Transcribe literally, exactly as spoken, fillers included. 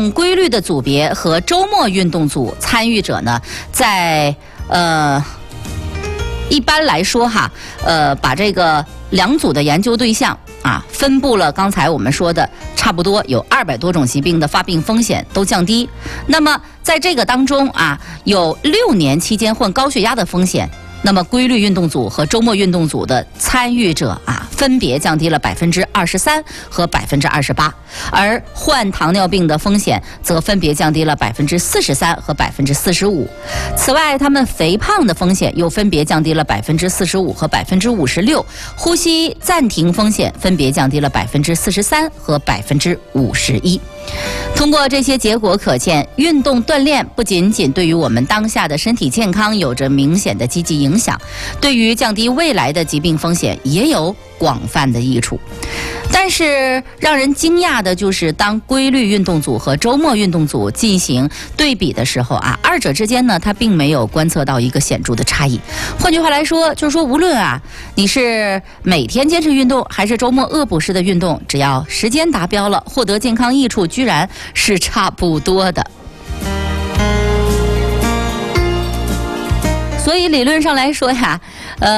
动规律的组别和周末运动组参与者呢，在呃一般来说哈，呃把这个两组的研究对象啊分布了刚才我们说的差不多有二百多种疾病的发病风险都降低。那么在这个当中啊，有六年期间患高血压的风险。那么规律运动组和周末运动组的参与者啊，分别降低了百分之二十三和百分之二十八，而患糖尿病的风险则分别降低了百分之四十三和百分之四十五。此外，他们肥胖的风险又分别降低了百分之四十五和百分之五十六，呼吸暂停风险分别降低了百分之四十三和百分之五十一。通过这些结果可见，运动锻炼不仅仅对于我们当下的身体健康有着明显的积极影响，对于降低未来的疾病风险也有广泛的益处。但是让人惊讶的就是，当规律运动组和周末运动组进行对比的时候啊，二者之间呢，它并没有观测到一个显著的差异。换句话来说，就是说，无论啊你是每天坚持运动，还是周末恶补式的运动，只要时间达标了，获得健康益处居然是差不多的。所以理论上来说呀，呃。